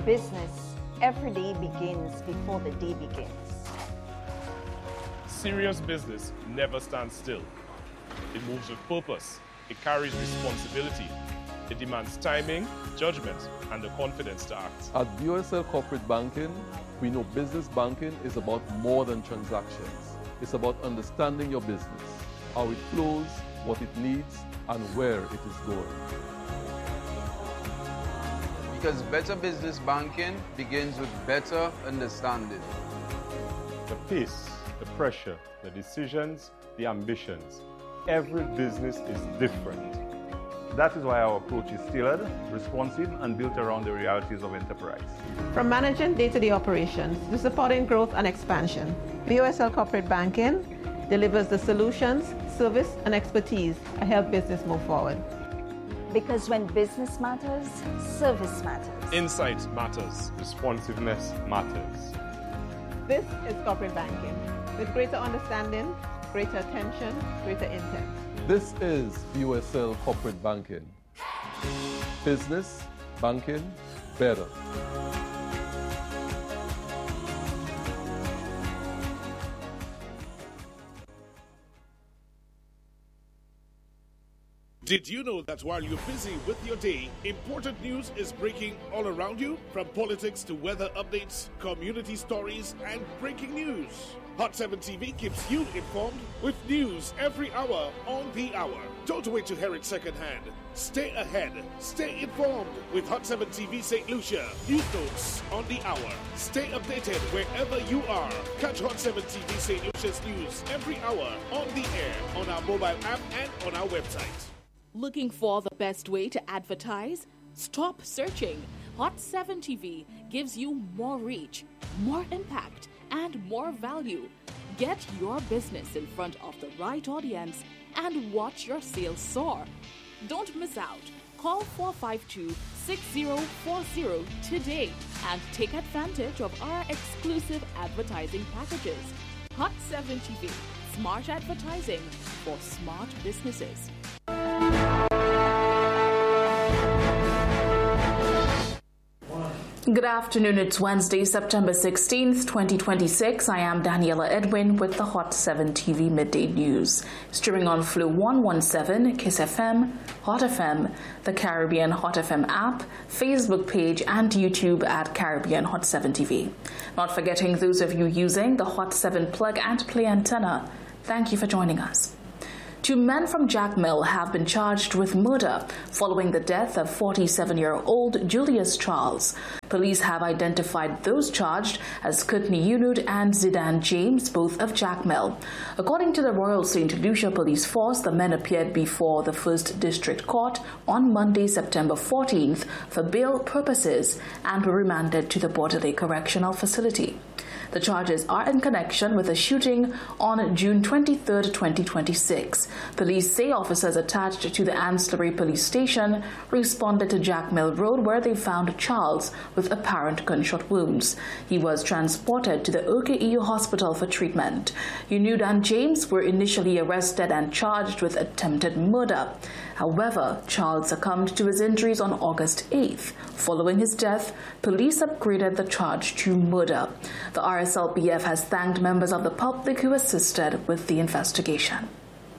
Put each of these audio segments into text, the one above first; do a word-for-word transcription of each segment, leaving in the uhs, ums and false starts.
business, every day begins before the day begins. Serious business never stands still. It moves with purpose. It carries responsibility. It demands timing, judgment, and the confidence to act. At B O S L Corporate Banking, we know business banking is about more than transactions. It's about understanding your business, how it flows, what it needs, and where it is going. Because better business banking begins with better understanding. The pace, the pressure, the decisions, the ambitions. Every business is different. That is why our approach is tailored, responsive, and built around the realities of enterprise. From managing day-to-day operations to supporting growth and expansion, B O S L Corporate Banking delivers the solutions, service, and expertise that help business move forward. Because when business matters, service matters. Insight matters. Responsiveness matters. This is corporate banking with greater understanding, greater attention, greater intent. This is B O S L Corporate Banking. Business, banking, better. Did you know that while you're busy with your day, important news is breaking all around you? From politics to weather updates, community stories, and breaking news. Hot seven T V keeps you informed with news every hour on the hour. Don't wait to hear it secondhand. Stay ahead. Stay informed with Hot seven T V Saint Lucia. News notes on the hour. Stay updated wherever you are. Catch Hot seven T V Saint Lucia's news every hour on the air, on our mobile app, and on our website. Looking for the best way to advertise? Stop searching. Hot seven T V gives you more reach, more impact, and more value. Get your business in front of the right audience and watch your sales soar. Don't miss out. Call four five two, six zero four zero today and take advantage of our exclusive advertising packages. Hot seven T V, smart advertising for smart businesses. Good afternoon. It's Wednesday, September sixteenth, twenty twenty-six. I am Daniela Edwin with the Hot seven T V Midday News. Streaming on Flu one seventeen, Kiss F M, Hot F M, the Caribbean Hot F M app, Facebook page, and YouTube at Caribbean Hot seven T V. Not forgetting those of you using the Hot seven plug and play antenna. Thank you for joining us. Two men from Jackmill have been charged with murder following the death of forty-seven-year-old Julius Charles. Police have identified those charged as Courtney Unud and Zidane James, both of Jackmill. According to the Royal Saint Lucia Police Force, the men appeared before the First District Court on Monday, September fourteenth, for bail purposes and were remanded to the Bordelais Correctional Facility. The charges are in connection with a shooting on June twenty-third, twenty twenty-six. Police say officers attached to the ancillary police station responded to Jackmill Road, where they found Charles with apparent gunshot wounds. He was transported to the O K E U hospital for treatment. Unud and James were initially arrested and charged with attempted murder. However, Charles succumbed to his injuries on August eighth. Following his death, police upgraded the charge to murder. The R S L P F has thanked members of the public who assisted with the investigation.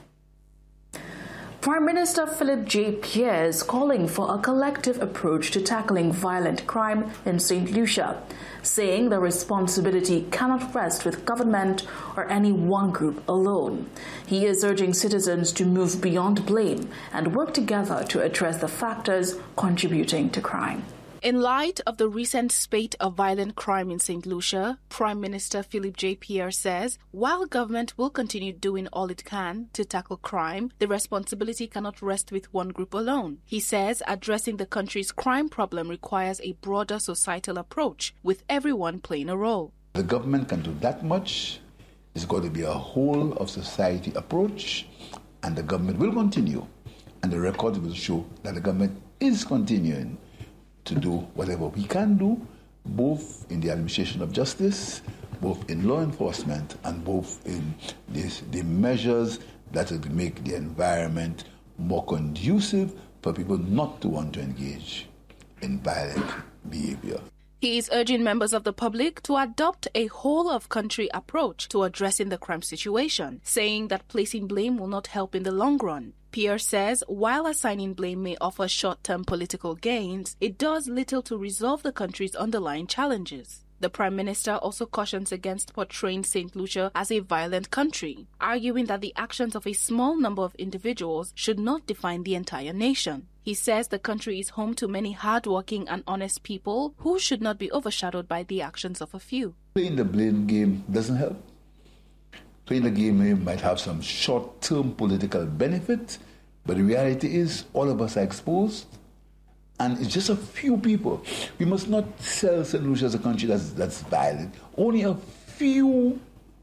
Prime Minister Philip J. Pierre is calling for a collective approach to tackling violent crime in Saint Lucia, saying the responsibility cannot rest with government or any one group alone. He is urging citizens to move beyond blame and work together to address the factors contributing to crime. In light of the recent spate of violent crime in Saint Lucia, Prime Minister Philip J. Pierre says, while government will continue doing all it can to tackle crime, the responsibility cannot rest with one group alone. He says addressing the country's crime problem requires a broader societal approach, with everyone playing a role. The government can do that much. It's got to be a whole of society approach, and the government will continue. And the record will show that the government is continuing to do whatever we can do, both in the administration of justice, both in law enforcement, and both in this, the measures that will make the environment more conducive for people not to want to engage in violent behavior. He is urging members of the public to adopt a whole-of-country approach to addressing the crime situation, saying that placing blame will not help in the long run. Pierre says while assigning blame may offer short-term political gains, it does little to resolve the country's underlying challenges. The Prime Minister also cautions against portraying Saint Lucia as a violent country, arguing that the actions of a small number of individuals should not define the entire nation. He says the country is home to many hardworking and honest people who should not be overshadowed by the actions of a few. Playing the blame game doesn't help. Playing the game might have some short-term political benefit, but the reality is all of us are exposed. And it's just a few people. We must not sell Saint Lucia as a country that's, that's violent. Only a few,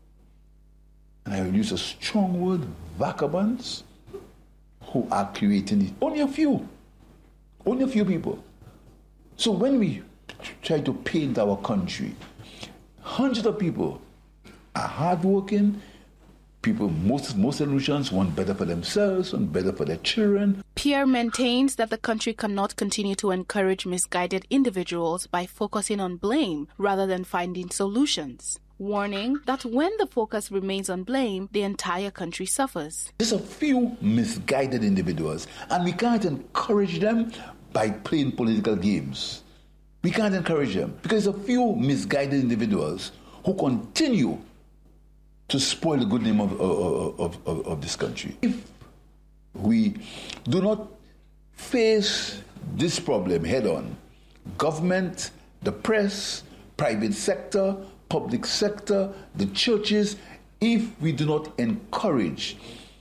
and I will use a strong word, vagabonds, who are creating it. Only a few. Only a few people. So when we try to paint our country, hundreds of people are hardworking. People, most, most Saint Lucians want better for themselves, want better for their children. Pierre maintains that the country cannot continue to encourage misguided individuals by focusing on blame rather than finding solutions, warning that when the focus remains on blame, the entire country suffers. There's a few misguided individuals, and we can't encourage them by playing political games. We can't encourage them because there's a few misguided individuals who continue to spoil the good name of, of, of, of, of this country. If we do not face this problem head on, government, the press, private sector, public sector, the churches, if we do not encourage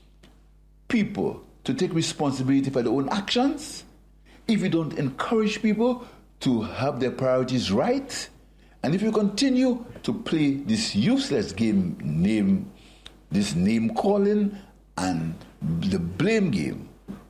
people to take responsibility for their own actions, if we don't encourage people to have their priorities right, and if you continue to play this useless game, name, this name calling and the blame game,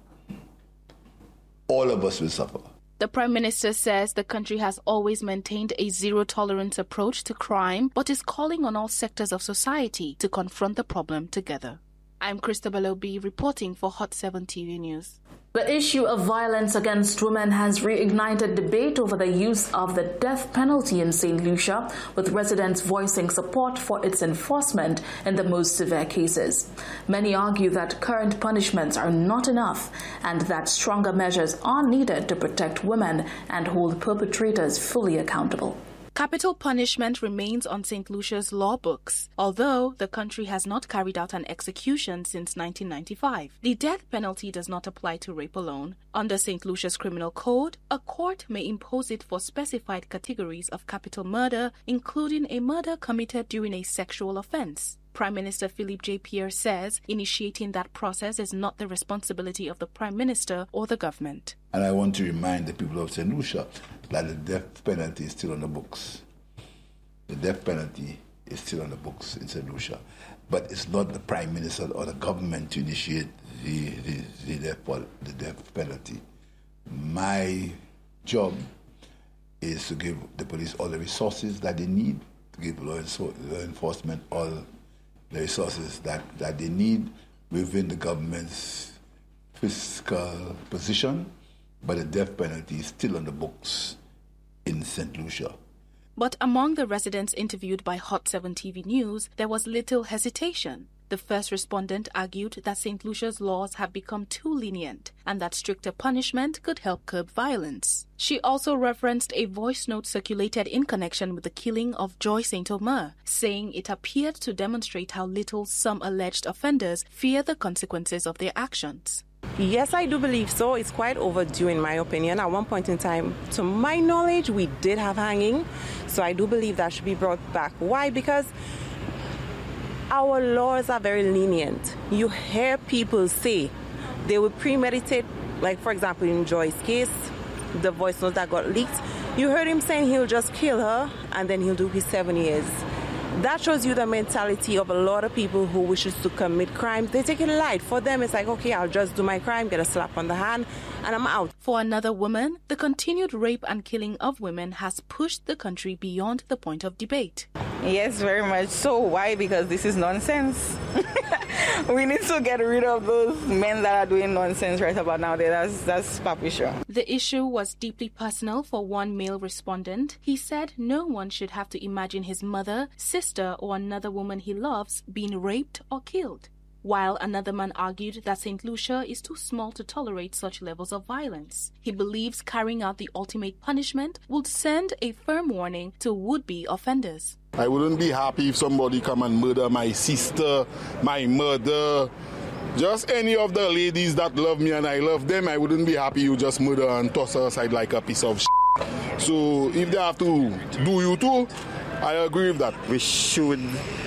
all of us will suffer. The Prime Minister says the country has always maintained a zero-tolerance approach to crime, but is calling on all sectors of society to confront the problem together. I'm Christabel Obi reporting for Hot seven T V News. The issue of violence against women has reignited debate over the use of the death penalty in Saint Lucia, with residents voicing support for its enforcement in the most severe cases. Many argue that current punishments are not enough and that stronger measures are needed to protect women and hold perpetrators fully accountable. Capital punishment remains on Saint Lucia's law books, although the country has not carried out an execution since nineteen ninety-five. The death penalty does not apply to rape alone. Under Saint Lucia's criminal code, a court may impose it for specified categories of capital murder, including a murder committed during a sexual offense. Prime Minister Philippe J. Pierre says initiating that process is not the responsibility of the Prime Minister or the government. And I want to remind the people of Saint Lucia that the death penalty is still on the books. The death penalty is still on the books in Saint Lucia. But it's not the Prime Minister or the government to initiate the, the, the, death, the death penalty. My job is to give the police all the resources that they need, to give law enforcement all the resources that, that they need within the government's fiscal position, but the death penalty is still on the books in Saint Lucia. But among the residents interviewed by Hot seven T V News, there was little hesitation. The first respondent argued that Saint Lucia's laws have become too lenient and that stricter punishment could help curb violence. She also referenced a voice note circulated in connection with the killing of Joy Saint Omer, saying it appeared to demonstrate how little some alleged offenders fear the consequences of their actions. Yes, I do believe so. It's quite overdue in my opinion. At one point in time, to my knowledge, we did have hanging. So I do believe that should be brought back. Why? Because our laws are very lenient. You hear people say they will premeditate, like for example in Joy's case, the voice note that got leaked, you heard him saying he'll just kill her and then he'll do his seven years. That shows you the mentality of a lot of people who wishes to commit crime. They take it light. For them, it's like, okay, I'll just do my crime, get a slap on the hand, and I'm out. For another woman, the continued rape and killing of women has pushed the country beyond the point of debate. Yes, very much so. Why? Because this is nonsense. we need to get rid of those men that are doing nonsense right about now. That's, that's Papi sure. The issue was deeply personal for one male respondent. He said no one should have to imagine his mother, sister, or another woman he loves being raped or killed. While another man argued that Saint Lucia is too small to tolerate such levels of violence. He believes carrying out the ultimate punishment would send a firm warning to would-be offenders. I wouldn't be happy if somebody come and murder my sister, my mother, just any of the ladies that love me and I love them. I wouldn't be happy you just murder and toss her aside like a piece of shit. So if they have to do you too, I agree with that. We should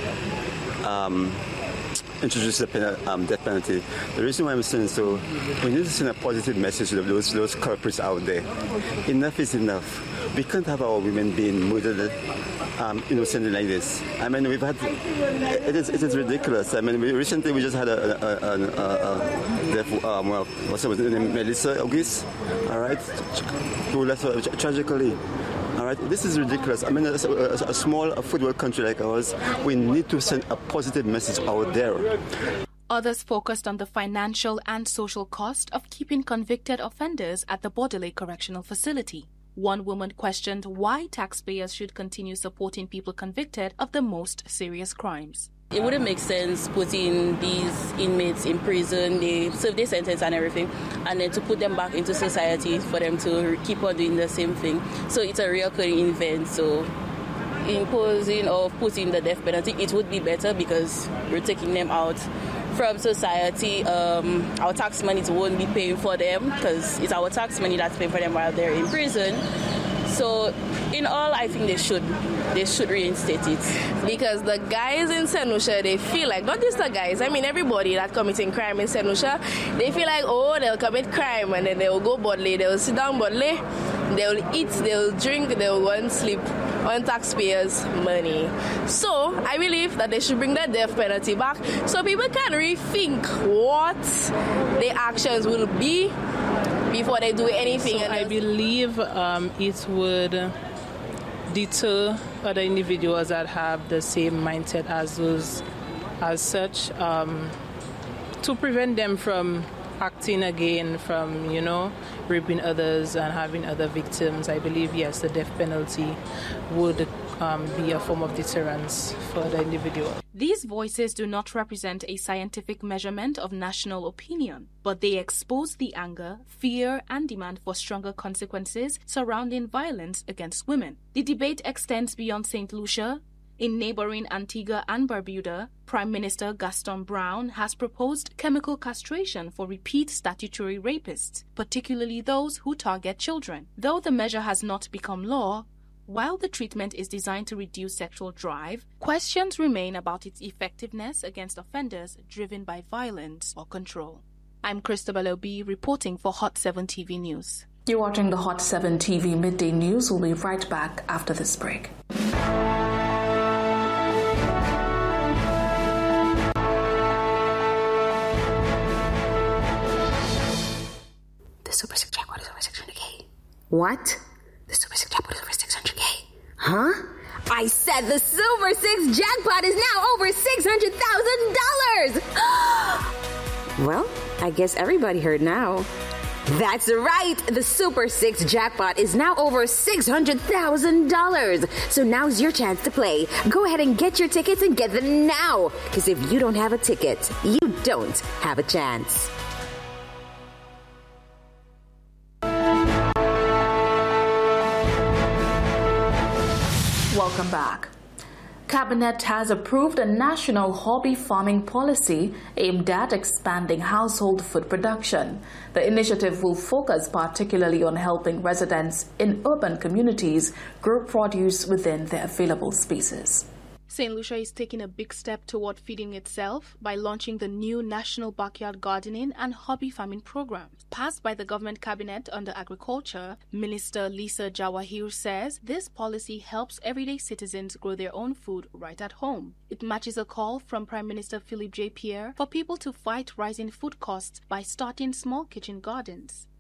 um, introduce the pen- um, death penalty. The reason why I'm saying so, we need to send a positive message to those, those culprits out there. Enough is enough. We can't have our women being murdered um, innocently like this. I mean, we've had, it is, it is ridiculous. I mean, we, recently we just had a, a, a, a, a death, um, well, what's her name, Melissa August, all right, who left her tragically. All right, this is ridiculous. I mean, a, a, a small a football country like ours, we need to send a positive message out there. Others focused on the financial and social cost of keeping convicted offenders at the Bordelais Correctional Facility. One woman questioned why taxpayers should continue supporting people convicted of the most serious crimes. It wouldn't make sense putting these inmates in prison, they serve their sentence and everything, and then to put them back into society for them to keep on doing the same thing. So it's a recurring event. So imposing or putting the death penalty, it would be better because we're taking them out from society. Um, our tax money won't be paying for them because it's our tax money that's paying for them while they're in prison. So in all, I think they should they should reinstate it. Because the guys in Saint Lucia, they feel like, not just the guys, I mean everybody that committing crime in Saint Lucia, they feel like, oh, they'll commit crime and then they'll go Bordelais, they'll sit down Bordelais, they'll eat, they'll drink, they'll go and sleep on taxpayers' money. So I believe that they should bring the death penalty back so people can rethink what their actions will be before they do anything. So I believe um, it would deter other individuals that have the same mindset as those, as such, um, to prevent them from acting again, from, you know, raping others and having other victims. I believe, yes, the death penalty would um, be a form of deterrence for the individual. These voices do not represent a scientific measurement of national opinion, but they expose the anger, fear, and demand for stronger consequences surrounding violence against women. The debate extends beyond Saint Lucia. In neighboring Antigua and Barbuda, Prime Minister Gaston Brown has proposed chemical castration for repeat statutory rapists, particularly those who target children. Though the measure has not become law, while the treatment is designed to reduce sexual drive, questions remain about its effectiveness against offenders driven by violence or control. I'm Christabel Obi reporting for Hot seven T V News. You're watching the Hot seven T V Midday News. We'll be right back after this break. The Super six jackpot is over six hundred K. What? The Super six jackpot is over six hundred K. Huh? I said the Super six jackpot is now over six hundred thousand dollars. Well, I guess everybody heard now. That's right. The Super six jackpot is now over six hundred thousand dollars. So now's your chance to play. Go ahead and get your tickets and get them now. Because if you don't have a ticket, you don't have a chance. Welcome back. Cabinet has approved a national hobby farming policy aimed at expanding household food production. The initiative will focus particularly on helping residents in urban communities grow produce within their available spaces. Saint Lucia is taking a big step toward feeding itself by launching the new National Backyard Gardening and Hobby Farming Program. Passed by the government cabinet under agriculture, Minister Lisa Jawahir says this policy helps everyday citizens grow their own food right at home. It matches a call from Prime Minister Philippe J. Pierre for people to fight rising food costs by starting small kitchen gardens.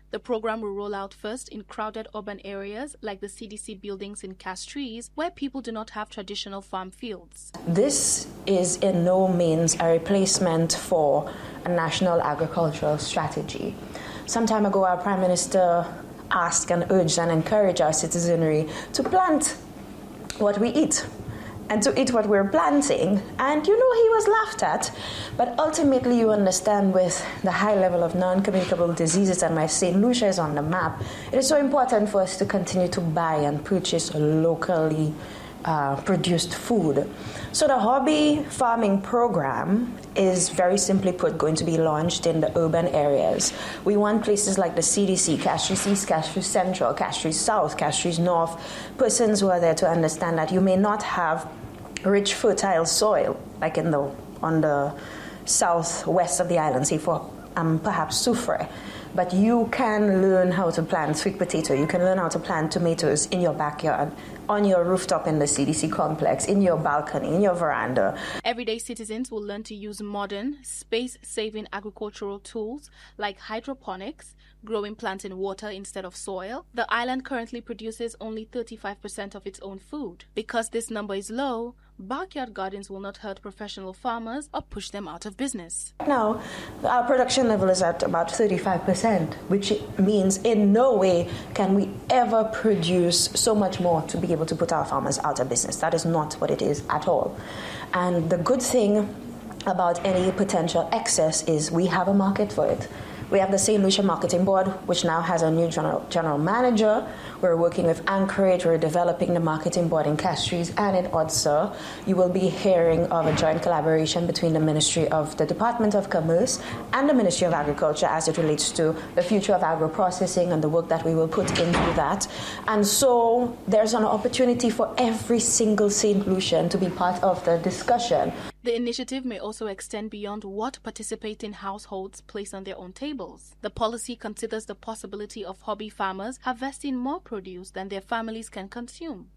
The program will roll out first in crowded urban areas like the C D C buildings in Castries, where people do not have traditional farm fields. This is in no means a replacement for a national agricultural strategy. Some time ago, our Prime Minister asked and urged and encouraged our citizenry to plant what we eat and to eat what we're planting. And you know, he was laughed at. But ultimately, you understand with the high level of non-communicable diseases and my Saint Lucia is on the map, it is so important for us to continue to buy and purchase locally uh, produced food. So the hobby farming program is very simply put going to be launched in the urban areas. We want places like the C D C, Castries East, Castries Central, Castries South, Castries North, persons who are there to understand that you may not have rich, fertile soil, like in the on the southwest of the island, say for um, perhaps Soufrière, but you can learn how to plant sweet potato, you can learn how to plant tomatoes in your backyard, on your rooftop in the C D C complex, in your balcony, in your veranda. Everyday citizens will learn to use modern, space-saving agricultural tools like hydroponics, growing plants in water instead of soil. The island currently produces only thirty-five percent of its own food. Because this number is low, backyard gardens will not hurt professional farmers or push them out of business. Now, our production level is at about thirty-five percent, which means in no way can we ever produce so much more to be able to put our farmers out of business. That is not what it is at all. And the good thing about any potential excess is we have a market for it. We have the Saint Lucia Marketing Board, which now has a new general, general manager. We're working with Anchorage. We're developing the marketing board in Castries and in Odsa. You will be hearing of a joint collaboration between the Ministry of the Department of Commerce and the Ministry of Agriculture as it relates to the future of agro-processing and the work that we will put into that. And so there's an opportunity for every single Saint Lucian to be part of the discussion. The initiative may also extend beyond what participating households place on their own tables. The policy considers the possibility of hobby farmers harvesting more produce than their families can consume.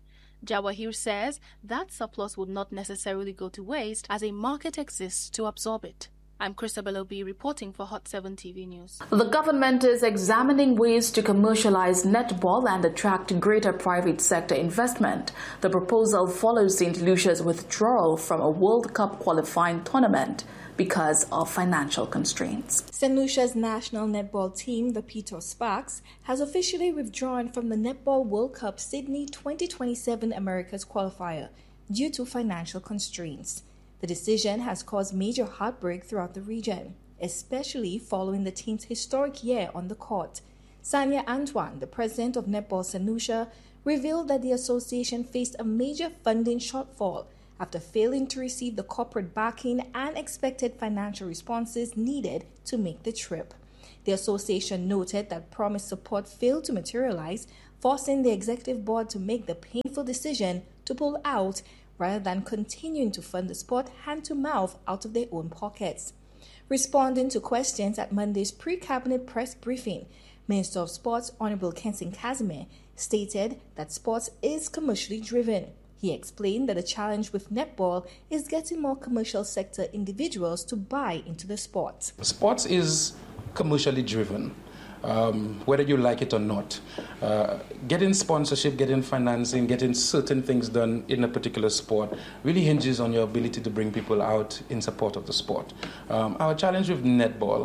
Jawahir says that surplus would not necessarily go to waste as a market exists to absorb it. I'm Christabel Obi reporting for Hot seven T V News. The government is examining ways to commercialize netball and attract greater private sector investment. The proposal follows Saint Lucia's withdrawal from a World Cup qualifying tournament because of financial constraints. Saint Lucia's national netball team, the Peter Sparks, has officially withdrawn from the Netball World Cup Sydney twenty twenty-seven Americas qualifier due to financial constraints. The decision has caused major heartbreak throughout the region, especially following the team's historic year on the court. Sanya Antoine, the president of Netball Saint Lucia, revealed that the association faced a major funding shortfall after failing to receive the corporate backing and expected financial responses needed to make the trip. The association noted that promised support failed to materialize, forcing the executive board to make the painful decision to pull out rather than continuing to fund the sport hand-to-mouth out of their own pockets. Responding to questions at Monday's pre-cabinet press briefing, Minister of Sports Honorable Kenson Casimir stated that sports is commercially driven. He explained that the challenge with netball is getting more commercial sector individuals to buy into the sport. Sports is commercially driven. Um, whether you like it or not. Uh, getting sponsorship, getting financing, getting certain things done in a particular sport really hinges on your ability to bring people out in support of the sport. Um, our challenge with netball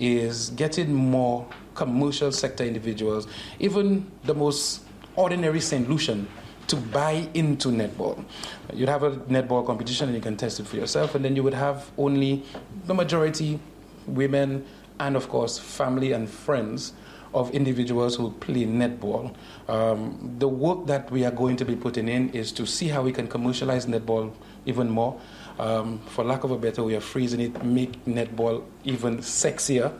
is getting more commercial sector individuals, even the most ordinary Saint Lucian, to buy into netball. You'd have a netball competition and you can test it for yourself, and then you would have only the majority women and, of course, family and friends of individuals who play netball. Um, the work that we are going to be putting in is to see how we can commercialize netball even more. Um, for lack of a better way of phrasing it, make netball even sexier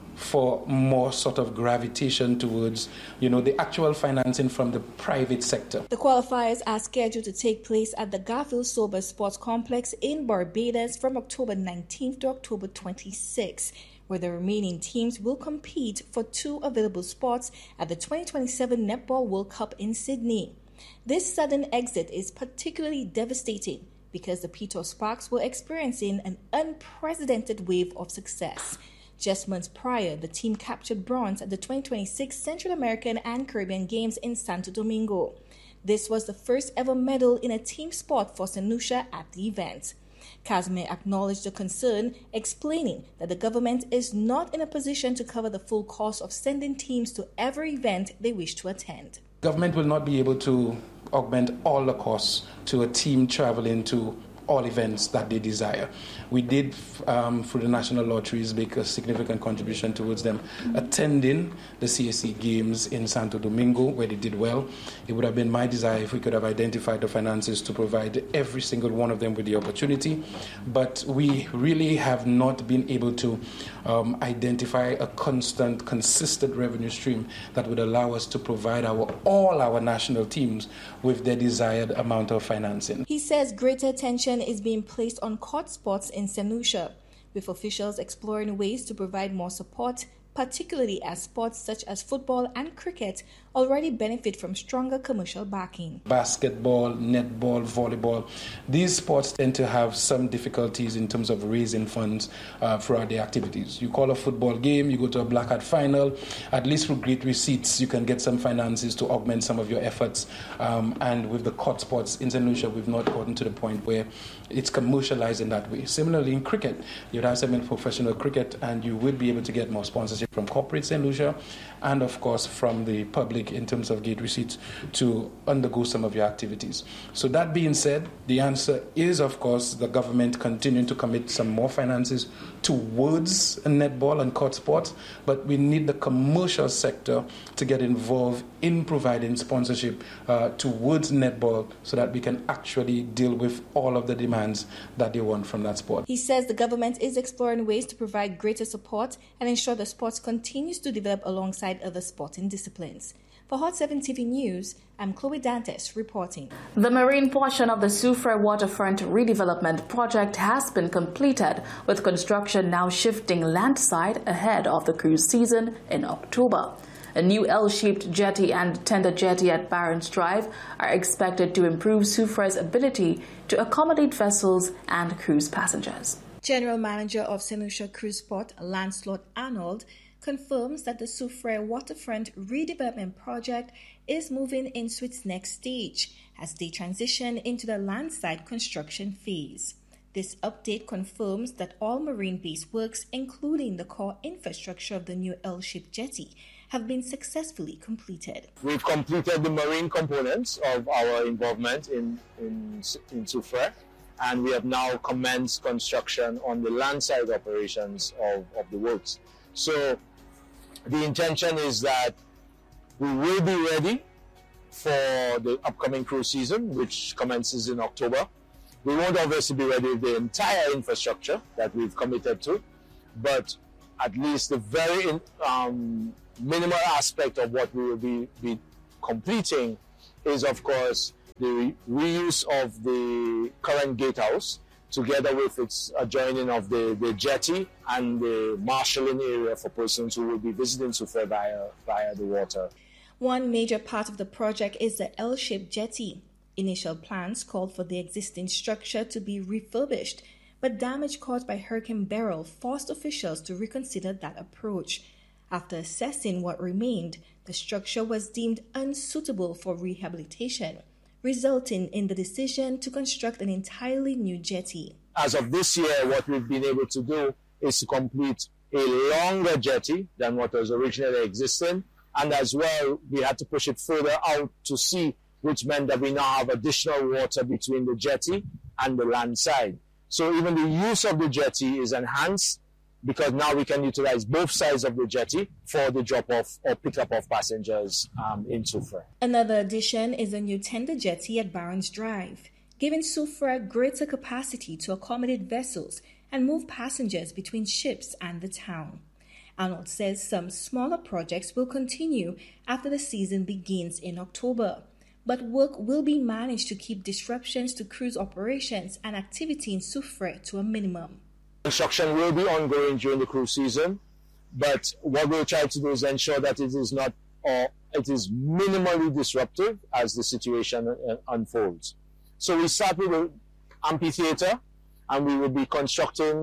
for more sort of gravitation towards, you know, the actual financing from the private sector. The qualifiers are scheduled to take place at the Garfield Sober Sports Complex in Barbados from October nineteenth to October twenty-sixth. Where the remaining teams will compete for two available spots at the twenty twenty-seven Netball World Cup in Sydney. This sudden exit is particularly devastating because the Peter Sparks were experiencing an unprecedented wave of success. Just months prior, the team captured bronze at the twenty twenty-six Central American and Caribbean Games in Santo Domingo. This was the first ever medal in a team sport for Saint Lucia at the event. Casimir acknowledged the concern, explaining that the government is not in a position to cover the full cost of sending teams to every event they wish to attend. Government will not be able to augment all the costs to a team traveling to all events that they desire. We did, um, through the national lotteries, make a significant contribution towards them attending the C A C Games in Santo Domingo, where they did well. It would have been my desire if we could have identified the finances to provide every single one of them with the opportunity, but we really have not been able to um, identify a constant, consistent revenue stream that would allow us to provide our all our national teams with their desired amount of financing. He says greater attention is being placed on court sports in Saint Lucia, with officials exploring ways to provide more support, particularly as sports such as football and cricket already benefit from stronger commercial backing. Basketball, netball, volleyball, these sports tend to have some difficulties in terms of raising funds uh, for their activities. You call a football game, you go to a Black Hat final, at least for great receipts, you can get some finances to augment some of your efforts. Um, and with the court sports in Saint Lucia, we've not gotten to the point where it's commercialized in that way. Similarly, in cricket, you'd have some in professional cricket, and you would be able to get more sponsorship from corporate Saint Lucia, and of course from the public in terms of gate receipts to undergo some of your activities. So that being said, the answer is, of course, the government continuing to commit some more finances towards netball and court sports, but we need the commercial sector to get involved in providing sponsorship uh, towards netball so that we can actually deal with all of the demands that they want from that sport. He says the government is exploring ways to provide greater support and ensure the sport continues to develop alongside other sporting disciplines. For Hot seven T V News, I'm Chloe Dantes reporting. The marine portion of the Soufriere Waterfront redevelopment project has been completed, with construction now shifting landside ahead of the cruise season in October. A new L-shaped jetty and tender jetty at Barons Drive are expected to improve Soufriere's ability to accommodate vessels and cruise passengers. General Manager of Saint Lucia Cruise Port, Lancelot Arnold, confirms that the Soufriere Waterfront redevelopment project is moving into its next stage as they transition into the landside construction phase. This update confirms that all marine-based works, including the core infrastructure of the new L-shaped jetty, have been successfully completed. We've completed the marine components of our involvement in, in, in Soufriere, and we have now commenced construction on the landside operations of, of the works. So the intention is that we will be ready for the upcoming cruise season, which commences in October. We won't obviously be ready with the entire infrastructure that we've committed to, but at least the very um, minimal aspect of what we will be, be completing is, of course, the reuse of the current gatehouse, together with its adjoining of the, the jetty and the marshalling area for persons who will be visiting Soufriere via, via the water. One major part of the project is the L-shaped jetty. Initial plans called for the existing structure to be refurbished, but damage caused by Hurricane Beryl forced officials to reconsider that approach. After assessing what remained, the structure was deemed unsuitable for rehabilitation, resulting in the decision to construct an entirely new jetty. As of this year, what we've been able to do is to complete a longer jetty than what was originally existing, and as well, we had to push it further out to sea, which meant that we now have additional water between the jetty and the land side. So even the use of the jetty is enhanced, because now we can utilize both sides of the jetty for the drop-off or pick-up of passengers um, in Soufriere. Another addition is a new tender jetty at Barons Drive, giving Soufriere greater capacity to accommodate vessels and move passengers between ships and the town. Arnold says some smaller projects will continue after the season begins in October, but work will be managed to keep disruptions to cruise operations and activity in Soufriere to a minimum. Construction will be ongoing during the cruise season, but what we'll try to do is ensure that it is not, or it is minimally disruptive as the situation unfolds. So we start with an amphitheater, and we will be constructing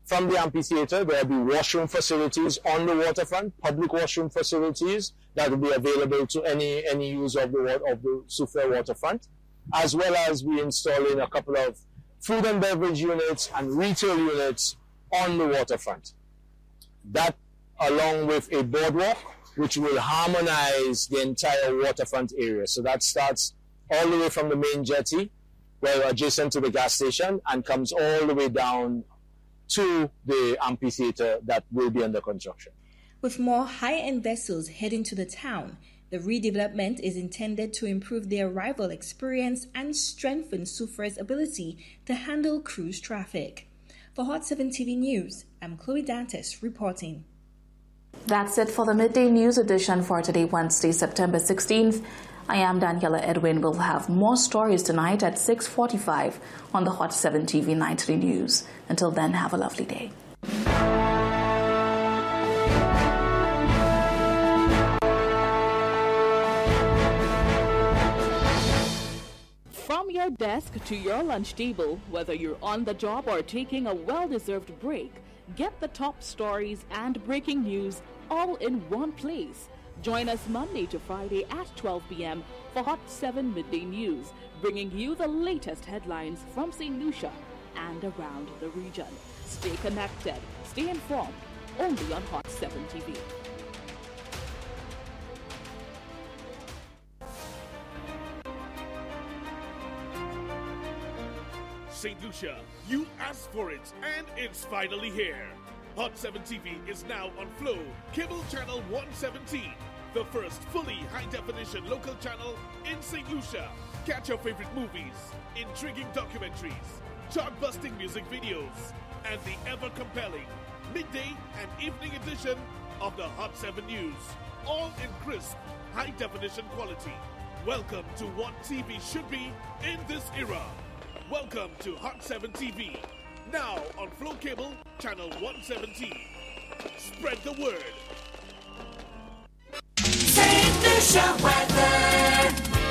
from the amphitheater, there will be washroom facilities on the waterfront, public washroom facilities that will be available to any, any user of the, of the Soufriere waterfront, as well as we installing a couple of food and beverage units and retail units on the waterfront. That, along with a boardwalk, which will harmonize the entire waterfront area. So that starts all the way from the main jetty, well, adjacent to the gas station, and comes all the way down to the amphitheater that will be under construction. With more high-end vessels heading to the town, the redevelopment is intended to improve the arrival experience and strengthen Soufriere's ability to handle cruise traffic. For Hot seven T V News, I'm Chloe Dantes reporting. That's it for the Midday News edition for today, Wednesday, September sixteenth. I am Daniela Edwin. We'll have more stories tonight at six forty-five on the Hot seven T V Nightly News. Until then, have a lovely day. From your desk to your lunch table, whether you're on the job or taking a well-deserved break, get the top stories and breaking news all in one place. Join us Monday to Friday at twelve p.m. for Hot seven Midday News, bringing you the latest headlines from Saint Lucia and around the region. Stay connected, stay informed, only on Hot seven T V. Saint Lucia, you asked for it, and it's finally here. Hot seven T V is now on Flow, cable channel one seventeen, the first fully high-definition local channel in Saint Lucia. Catch your favorite movies, intriguing documentaries, chart-busting music videos, and the ever-compelling midday and evening edition of the Hot seven News, all in crisp, high-definition quality. Welcome to what T V should be in this era. Welcome to Hot seven T V, now on Flow Cable, channel one seventeen. Spread the word. Saint Lucia weather.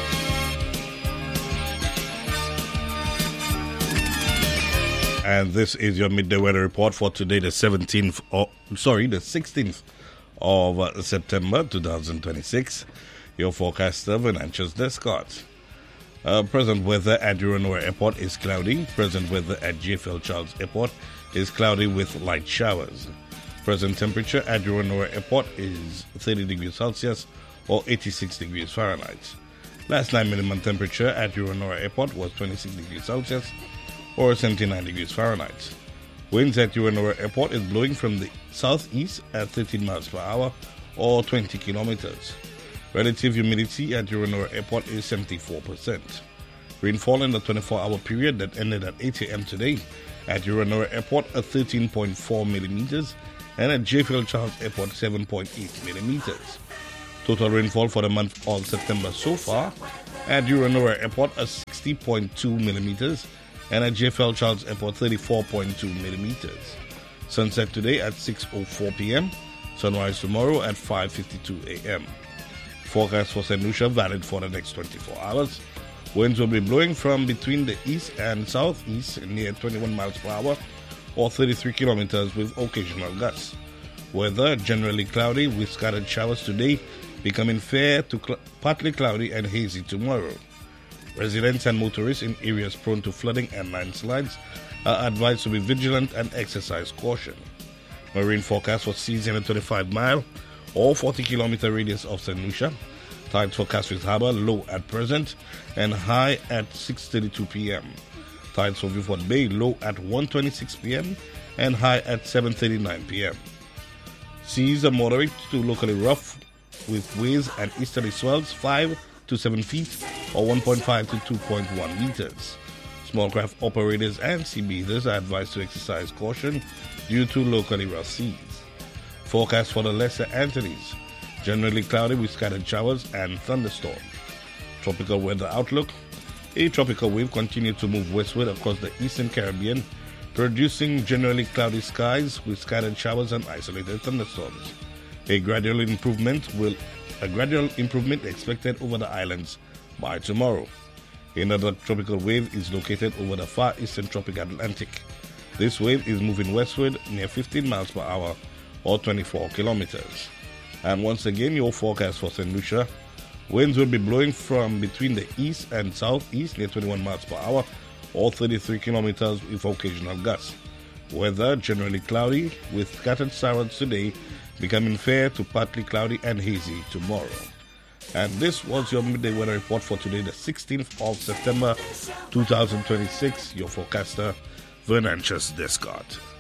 And this is your midday weather report for today, the seventeenth, or sorry, the sixteenth of uh, September twenty twenty-six. Your forecaster, Venantius Descott. Uh, present weather at Uranuwa Airport is cloudy. Present weather at J F L Charles Airport is cloudy with light showers. Present temperature at Uranuwa Airport is thirty degrees Celsius or eighty-six degrees Fahrenheit. Last night minimum temperature at Uranuwa Airport was twenty-six degrees Celsius or seventy-nine degrees Fahrenheit. Winds at Uranuwa Airport is blowing from the southeast at thirteen miles per hour or twenty kilometers. Relative humidity at Uranuwa Airport is seventy-four percent. Rainfall in the twenty-four hour period that ended at eight a.m. today at Uranuwa Airport at thirteen point four millimeters and at J F L Charles Airport seven point eight millimeters. Total rainfall for the month of September so far at Uranuwa Airport at sixty point two millimeters and at J F L Charles Airport thirty-four point two millimeters. Sunset today at six oh four p.m. Sunrise tomorrow at five fifty-two a.m. Forecast for Saint Lucia valid for the next twenty-four hours. Winds will be blowing from between the east and southeast near twenty-one miles per hour or thirty-three kilometers with occasional gusts. Weather generally cloudy with scattered showers today, becoming fair to cl- partly cloudy and hazy tomorrow. Residents and motorists in areas prone to flooding and landslides are advised to be vigilant and exercise caution. Marine forecast for seas in a twenty-five mile or forty kilometer radius of Saint Lucia. Tides for Castries Harbour low at present and high at six thirty-two p.m. Tides for Vieux Bay low at one twenty-six p.m. and high at seven thirty-nine p.m. Seas are moderate to locally rough with waves and easterly swells five to seven feet or one point five to two point one meters. Small craft operators and sea bathers are advised to exercise caution due to locally rough seas. Forecast for the Lesser Antilles. Generally cloudy with scattered showers and thunderstorms. Tropical weather outlook. A tropical wave continued to move westward across the eastern Caribbean, producing generally cloudy skies with scattered showers and isolated thunderstorms. A gradual improvement will a gradual improvement expected over the islands by tomorrow. Another tropical wave is located over the far eastern tropic Atlantic. This wave is moving westward near fifteen miles per hour or twenty-four kilometers. And once again, your forecast for Saint Lucia. Winds will be blowing from between the east and southeast near twenty-one miles per hour or thirty-three kilometers with occasional gusts. Weather generally cloudy with scattered showers today, becoming fair to partly cloudy and hazy tomorrow. And this was your midday weather report for today, the sixteenth of September two thousand twenty-six. Your forecaster, Vernanchus Descott.